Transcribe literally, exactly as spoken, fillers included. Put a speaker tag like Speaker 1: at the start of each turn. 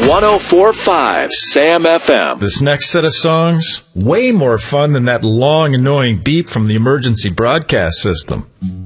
Speaker 1: one oh four point five Sam F M.
Speaker 2: This next set of songs, way more fun than that long, annoying beep from the emergency broadcast system.